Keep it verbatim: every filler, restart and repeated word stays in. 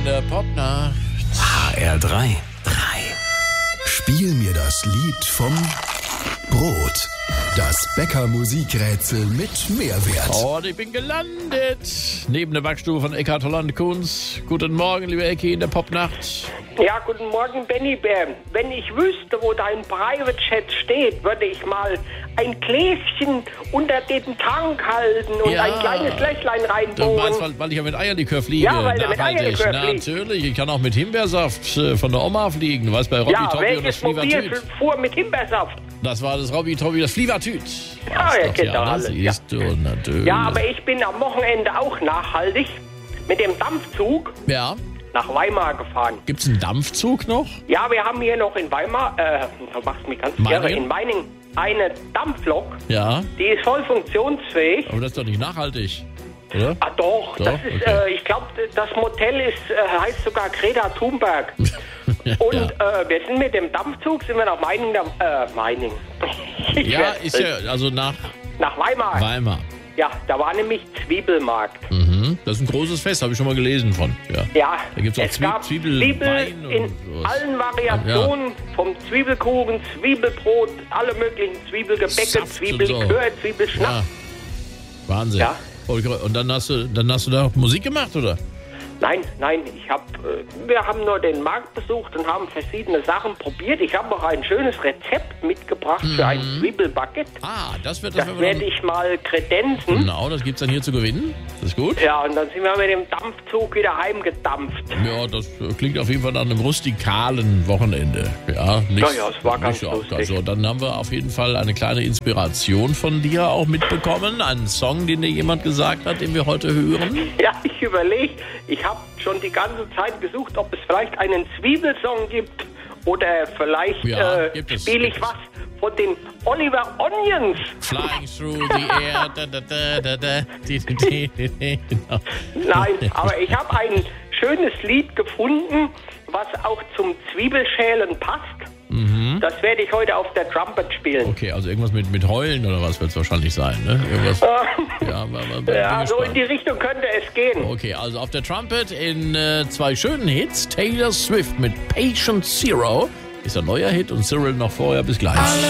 der Popnacht. H R drei. drei. Spiel mir das Lied vom Brot. Das Bäcker-Musikrätsel mit Mehrwert. Oh, ich bin gelandet. Neben der Backstube von Eckhard Holland-Kunz. Guten Morgen, liebe Ecki, in der Popnacht. Ja, guten Morgen, Benny Bär. Wenn ich wüsste, wo dein Private Chat steht, würde ich mal ein Gläschen unter den Tank halten und Ja. ein kleines Löchlein Du reinbohren. meinst, weil, weil ich ja mit Eierlikör fliege? Ja, weil du mit Nachhaltig. Eierlikör fliegst. Natürlich, ich kann auch mit Himbeersaft äh, von der Oma fliegen. Du weißt, bei Robby Ja, Tobby und das welches Mobil Flievertüt. fuhr mit Himbeersaft? Das war das Robby Tobby, das Flievertüt. Ja, Das ihr doch kennt doch ne? alles, Siehst du, natürlich. Ja, aber ich bin am Wochenende auch nachhaltig mit dem Dampfzug Ja. nach Weimar gefahren. Gibt's einen Dampfzug noch? Ja, wir haben hier noch in Weimar, äh, du machst mich ganz Meiningen? irre, in Meiningen eine Dampflok, Ja. die ist voll funktionsfähig. Aber das ist doch nicht nachhaltig, oder? Ah doch, Doch? das ist, Okay. äh, ich glaube, das Motel ist, äh, heißt sogar Greta Thunberg. Und Ja. äh, wir sind mit dem Dampfzug, sind wir nach Meiningen, äh, Meiningen. Ich Ja, werd- ist ja, also nach Nach Weimar. Weimar. Ja, da war nämlich Zwiebelmarkt. Mhm. Das ist ein großes Fest, habe ich schon mal gelesen von. Ja. Ja, Da gibt's auch es Zwie- gab Zwiebelwein Zwiebel und in sowas. allen Variationen, vom Zwiebelkuchen, Zwiebelbrot, alle möglichen Zwiebelgebäcke, Saft und Zwiebellikör, Zwiebelschnaps. Ja. Wahnsinn. Ja. Und dann hast du, dann hast du da Musik gemacht, oder? Nein, nein, ich hab, äh, wir haben nur den Markt besucht und haben verschiedene Sachen probiert. Ich habe auch ein schönes Rezept mitgebracht für ein Zwiebelbucket. Ah, das wird das, Das werden wir werde dann, ich mal kredenzen. Genau, das gibt's dann hier zu gewinnen. Das ist gut. Ja, und dann sind wir mit dem Dampfzug wieder heimgedampft. Ja, das klingt auf jeden Fall nach einem rustikalen Wochenende. Ja, nicht, Ja, ja, es war ganz nicht so lustig. Also, dann haben wir auf jeden Fall eine kleine Inspiration von dir auch mitbekommen. Einen Song, den dir jemand gesagt hat, den wir heute hören. Ja, ich überlege, ich habe schon die ganze Zeit gesucht, ob es vielleicht einen Zwiebelsong gibt oder vielleicht Ja, äh, gibt es, spiele ich gibt es. was von den Oliver Onions. Flying through the air. Da, da, da, da, da, di, di, di, di, di, genau. Nein, aber ich habe ein schönes Lied gefunden, was auch zum Zwiebelschälen passt. Mhm. Das werde ich heute auf der Trumpet spielen. Okay, also irgendwas mit, mit Heulen oder was wird es wahrscheinlich sein, ne? Irgendwas. ja, war, war, Ja, bin so in gespannt. die Richtung könnte es gehen. Okay, also auf der Trumpet in äh, zwei schönen Hits. Taylor Swift mit Patient Zero ist ein neuer Hit und Cyril noch vorher. Bis gleich.